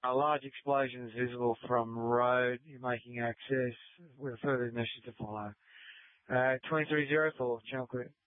Large explosions visible from road. You're making access with a further mission to follow. 2304, channel clear.